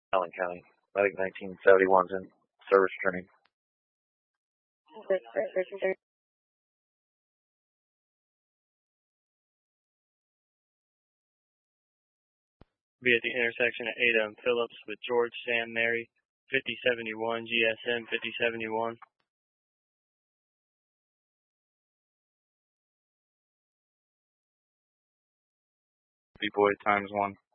Allen County. Medic 1971's in service training. Be at the intersection of Ada and Phillips with George Sam Mary, 5071, GSM 5071. B-Boy ×1.